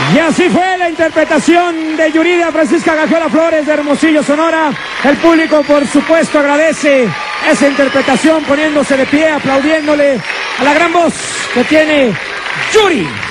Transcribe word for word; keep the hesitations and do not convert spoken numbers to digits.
Y así fue la interpretación de Yuridia Francisca Gajola Flores de Hermosillo, Sonora. El público, por supuesto, agradece esa interpretación poniéndose de pie, aplaudiéndole a la gran voz que tiene Yuri.